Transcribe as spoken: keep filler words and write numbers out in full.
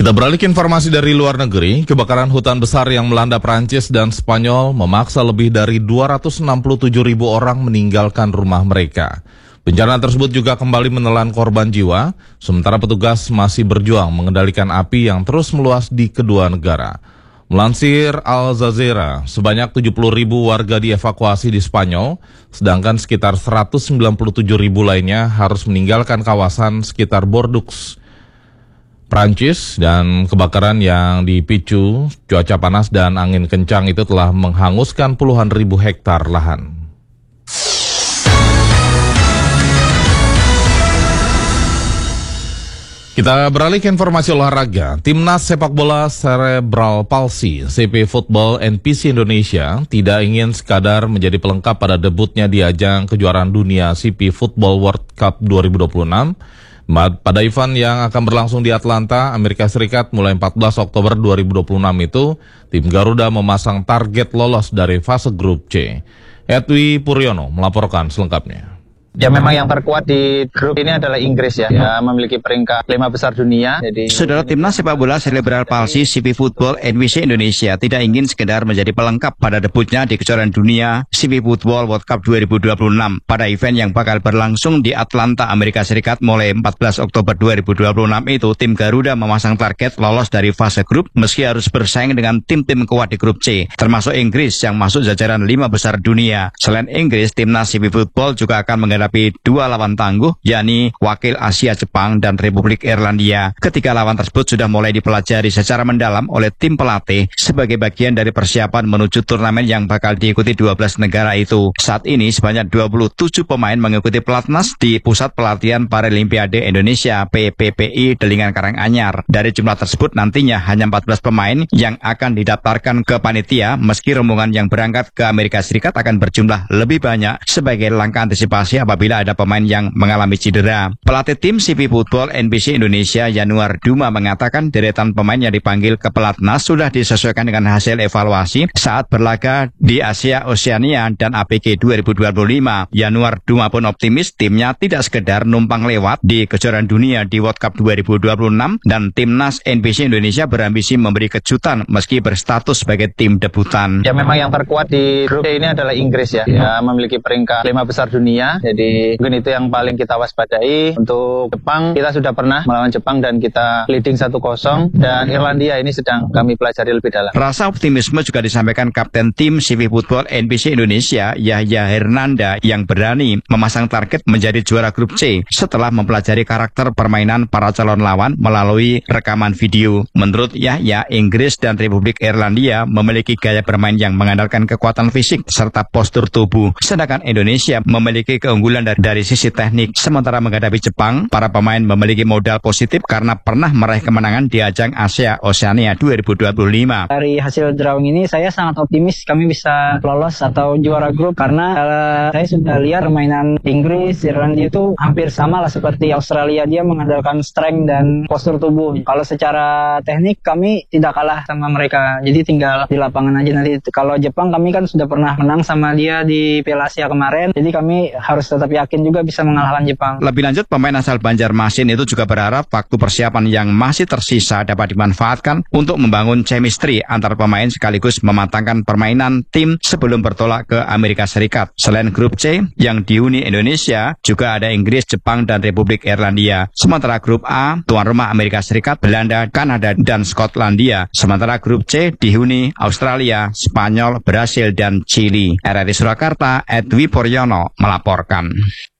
Kita beralih ke informasi dari luar negeri. Kebakaran hutan besar yang melanda Prancis dan Spanyol memaksa lebih dari dua ratus enam puluh tujuh ribu orang meninggalkan rumah mereka. Bencana tersebut juga kembali menelan korban jiwa, sementara petugas masih berjuang mengendalikan api yang terus meluas di kedua negara. Melansir Al Jazeera, sebanyak tujuh puluh ribu warga dievakuasi di Spanyol, sedangkan sekitar seratus sembilan puluh tujuh ribu lainnya harus meninggalkan kawasan sekitar Bordeaux, Prancis. Dan kebakaran yang dipicu cuaca panas dan angin kencang itu telah menghanguskan puluhan ribu hektar lahan. Kita beralih ke informasi olahraga. Timnas sepak bola Cerebral Palsy C P Football N P C Indonesia tidak ingin sekadar menjadi pelengkap pada debutnya di ajang kejuaraan dunia C P Football World Cup dua ribu dua puluh enam. Pada event yang akan berlangsung di Atlanta, Amerika Serikat mulai empat belas Oktober dua ribu dua puluh enam itu, tim Garuda memasang target lolos dari fase grup C. Edwi Puryono melaporkan selengkapnya. Ya, memang yang terkuat di grup ini adalah Inggris ya, ya memiliki peringkat lima besar dunia. Jadi Saudara, timnas sepak bola Cerebral Palsy C P Football N P C Indonesia tidak ingin sekedar menjadi pelengkap pada debutnya di kejuaraan dunia C P Football World Cup dua ribu dua puluh enam pada event yang bakal berlangsung di Atlanta, Amerika Serikat mulai empat belas Oktober dua ribu dua puluh enam itu. Tim Garuda memasang target lolos dari fase grup meski harus bersaing dengan tim-tim kuat di grup C, termasuk Inggris yang masuk jajaran lima besar dunia. Selain Inggris, timnas C P Football juga akan menghadapi tapi dua lawan tangguh, yakni wakil Asia Jepang dan Republik Irlandia. Ketiga lawan tersebut sudah mulai dipelajari secara mendalam oleh tim pelatih sebagai bagian dari persiapan menuju turnamen yang bakal diikuti dua belas negara itu. Saat ini sebanyak dua puluh tujuh pemain mengikuti pelatnas di Pusat Pelatihan Paralimpiade Indonesia P P P I Delingan Karanganyar. Dari jumlah tersebut nantinya hanya empat belas pemain yang akan didaftarkan ke panitia, meski rombongan yang berangkat ke Amerika Serikat akan berjumlah lebih banyak sebagai langkah antisipasi apabila ada pemain yang mengalami cedera. Pelatih tim C P Football N P C Indonesia Yanuar Duma mengatakan deretan pemain yang dipanggil ke pelatnas sudah disesuaikan dengan hasil evaluasi saat berlaga di Asia Oceania dan A P G dua ribu dua puluh lima. Yanuar Duma pun optimis timnya tidak sekedar numpang lewat di kejuaraan dunia di World Cup dua ribu dua puluh enam dan timnas N P C Indonesia berambisi memberi kejutan meski berstatus sebagai tim debutan. Ya, memang yang terkuat di grup C ini adalah Inggris ya, ya memiliki peringkat lima besar dunia. Jadi mungkin itu yang paling kita waspadai. Untuk Jepang, kita sudah pernah melawan Jepang dan kita leading satu kosong. Dan Irlandia ini sedang kami pelajari lebih dalam. Rasa optimisme juga disampaikan Kapten tim C P Football N P C Indonesia Yahya Hernanda yang berani memasang target menjadi juara grup C setelah mempelajari karakter permainan para calon lawan melalui rekaman video. Menurut Yahya, Inggris dan Republik Irlandia memiliki gaya bermain yang mengandalkan kekuatan fisik serta postur tubuh, sedangkan Indonesia memiliki keunggulan dari, dari sisi teknik. Sementara menghadapi Jepang, para pemain memiliki modal positif karena pernah meraih kemenangan di ajang Asia Oceania dua ribu dua puluh lima. Dari hasil drawing ini saya sangat optimis kami bisa lolos atau juara grup karena uh, saya sudah lihat permainan Inggris, Irlandia itu hampir sama lah seperti Australia, dia mengandalkan strength dan postur tubuh. Kalau secara teknik kami tidak kalah sama mereka, jadi tinggal di lapangan aja nanti. Kalau Jepang kami kan sudah pernah menang sama dia di Piala Asia kemarin, jadi kami harus tetap yakin juga bisa mengalahkan Jepang. Lebih lanjut, pemain asal Banjarmasin itu juga berharap waktu persiapan yang masih tersisa dapat dimanfaatkan untuk membangun chemistry antar pemain sekaligus mematangkan permainan tim sebelum bertolak ke Amerika Serikat. Selain grup C yang dihuni Indonesia, juga ada Inggris, Jepang, dan Republik Irlandia. Sementara grup A, tuan rumah Amerika Serikat, Belanda, Kanada, dan Skotlandia. Sementara grup C dihuni Australia, Spanyol, Brasil, dan Chili. R R I Surakarta, Edwi Puryono melaporkan.